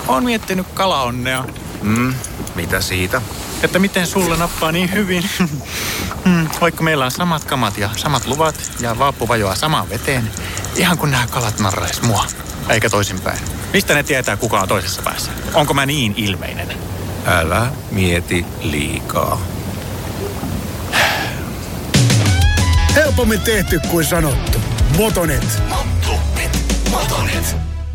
Oon miettinyt kalaonnea. Mitä siitä? Että miten sulle nappaa niin hyvin. Vaikka meillä on samat kamat ja samat luvat ja vaappu vajoaa samaan veteen. Ihan kun nämä kalat narrais mua. Eikä toisinpäin. Mistä ne tietää, kuka on toisessa päässä? Onko mä niin ilmeinen? Älä mieti liikaa. Helpommin tehty kuin sanottu. Motonet. Motonet.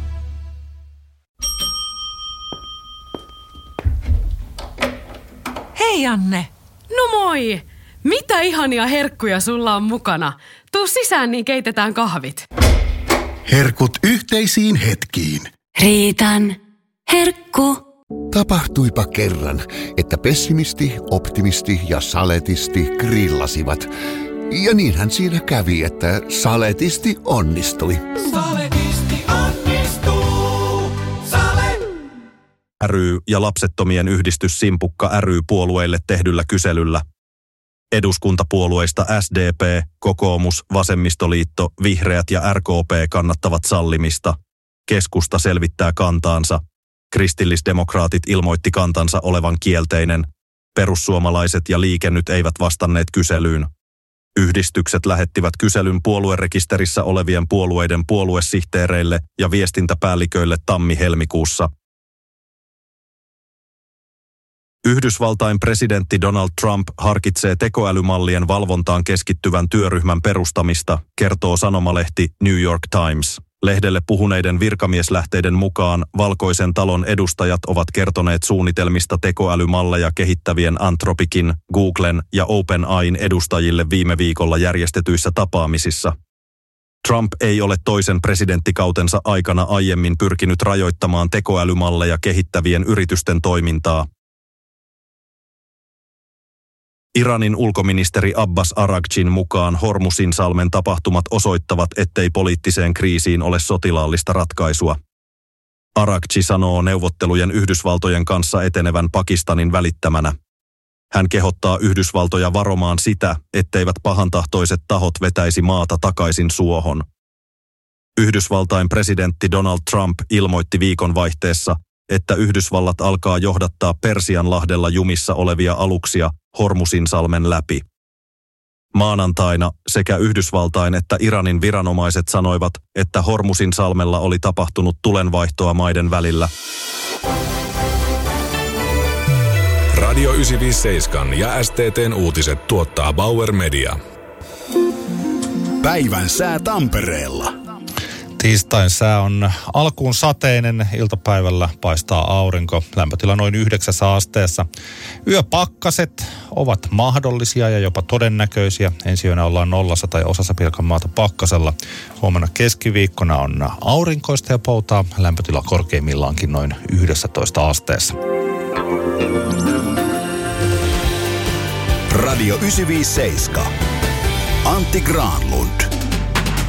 Hei Anne. No moi! Mitä ihania herkkuja sulla on mukana? Tuu sisään, niin keitetään kahvit. Herkut yhteisiin hetkiin. Riitan herkku. Tapahtuipa kerran, että pessimisti, optimisti ja saletisti grillasivat. Ja niinhän siinä kävi, että saletisti onnistui. Saletisti onnistuu. Sale. ry ja lapsettomien yhdistys Simpukka ry puolueille tehdyllä kyselyllä. Eduskuntapuolueista SDP, Kokoomus, Vasemmistoliitto, Vihreät ja RKP kannattavat sallimista. Keskusta selvittää kantaansa. Kristillisdemokraatit ilmoitti kantansa olevan kielteinen. Perussuomalaiset ja Liike Nyt eivät vastanneet kyselyyn. Yhdistykset lähettivät kyselyn puoluerekisterissä olevien puolueiden puoluesihteereille ja viestintäpäälliköille tammi-helmikuussa. Yhdysvaltain presidentti Donald Trump harkitsee tekoälymallien valvontaan keskittyvän työryhmän perustamista, kertoo sanomalehti New York Times. Lehdelle puhuneiden virkamieslähteiden mukaan Valkoisen talon edustajat ovat kertoneet suunnitelmista tekoälymalleja kehittävien Anthropicin, Googlen ja OpenAIn edustajille viime viikolla järjestetyissä tapaamisissa. Trump ei ole toisen presidenttikautensa aikana aiemmin pyrkinyt rajoittamaan tekoälymalleja kehittävien yritysten toimintaa. Iranin ulkoministeri Abbas Araghchin mukaan Hormuzinsalmen tapahtumat osoittavat, ettei poliittiseen kriisiin ole sotilaallista ratkaisua. Araghchi sanoo neuvottelujen Yhdysvaltojen kanssa etenevän Pakistanin välittämänä. Hän kehottaa Yhdysvaltoja varomaan sitä, etteivät pahantahtoiset tahot vetäisi maata takaisin suohon. Yhdysvaltain presidentti Donald Trump ilmoitti viikonvaihteessa, että Yhdysvallat alkaa johdattaa Persianlahdella jumissa olevia aluksia Hormuzinsalmen läpi. Maanantaina sekä Yhdysvaltain että Iranin viranomaiset sanoivat, että Hormuzinsalmella oli tapahtunut tulenvaihtoa maiden välillä. Radio 957 ja STT:n uutiset tuottaa Bauer Media. Päivän sää Tampereella. Tiistain sää on alkuun sateinen, iltapäivällä paistaa aurinko, lämpötila noin 9 asteessa. Yöpakkaset ovat mahdollisia ja jopa todennäköisiä. Ensi yönä ollaan 0 tai osassa Pirkanmaata pakkasella. Huomenna keskiviikkona on aurinkoista ja poutaa, lämpötila korkeimmillaankin noin 11 asteessa. Radio 957. Antti Granlund.